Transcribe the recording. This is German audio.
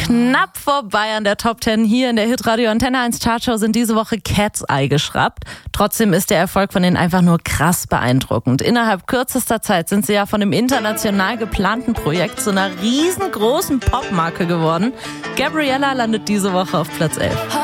Knapp vorbei an der Top 10 hier in der Hitradio Antenne 1 Chartshow sind diese Woche Cat's Eye geschraubt. Trotzdem ist der Erfolg von denen einfach nur krass beeindruckend. Innerhalb kürzester Zeit sind sie ja von dem international geplanten Projekt zu einer riesengroßen Popmarke geworden. Gabriella landet diese Woche auf Platz 11.